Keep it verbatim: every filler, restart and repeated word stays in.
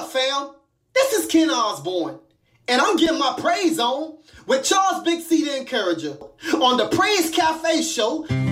fam? This is Ken Osborne, and I'm getting my praise on with Charles Big C the Encourager on the Praise Cafe Show.